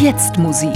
Jetzt Musik.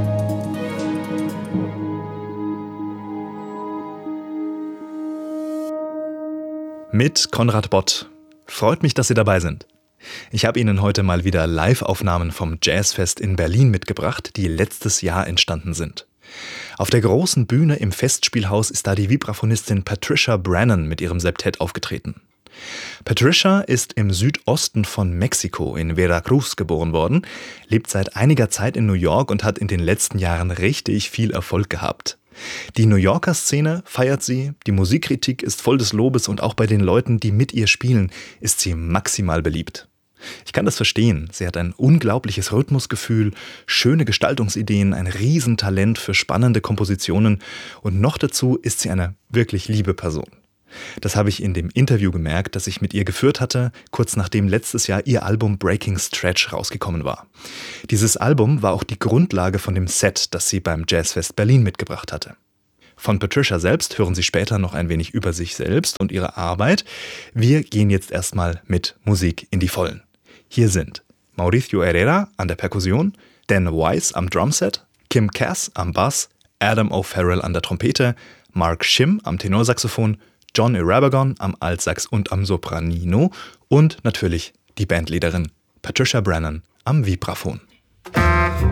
Mit Konrad Bott. Freut mich, dass Sie dabei sind. Ich habe Ihnen heute mal wieder Live-Aufnahmen vom Jazzfest in Berlin mitgebracht, die letztes Jahr entstanden sind. Auf der großen Bühne im Festspielhaus ist da die Vibraphonistin Patricia Brannon mit ihrem Septett aufgetreten. Patricia ist im Südosten von Mexiko in Veracruz geboren worden, lebt seit einiger Zeit in New York und hat in den letzten Jahren richtig viel Erfolg gehabt. Die New Yorker Szene feiert sie, die Musikkritik ist voll des Lobes und auch bei den Leuten, die mit ihr spielen, ist sie maximal beliebt. Ich kann das verstehen, sie hat ein unglaubliches Rhythmusgefühl, schöne Gestaltungsideen, ein Riesentalent für spannende Kompositionen und noch dazu ist sie eine wirklich liebe Person. Das habe ich in dem Interview gemerkt, das ich mit ihr geführt hatte, kurz nachdem letztes Jahr ihr Album Breaking Stretch rausgekommen war. Dieses Album war auch die Grundlage von dem Set, das sie beim Jazzfest Berlin mitgebracht hatte. Von Patricia selbst hören Sie später noch ein wenig über sich selbst und ihre Arbeit. Wir gehen jetzt erstmal mit Musik in die Vollen. Hier sind Mauricio Herrera an der Perkussion, Dan Weiss am Drumset, Kim Cass am Bass, Adam O'Farrell an der Trompete, Mark Shim am Tenorsaxophon, John Irabagon am Altsax und am Sopranino und natürlich die Bandleaderin Patricia Brannon am Vibraphon.